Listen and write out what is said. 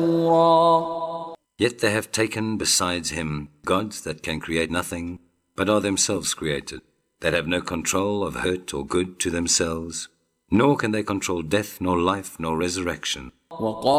Yet they have taken besides him gods that can create nothing, but are themselves created, that have no control of hurt or good to themselves, nor can they control death nor life nor resurrection.